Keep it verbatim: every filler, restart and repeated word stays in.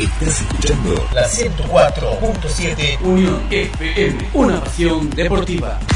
Estás escuchando la ciento cuatro punto siete Unión F M, una pasión deportiva.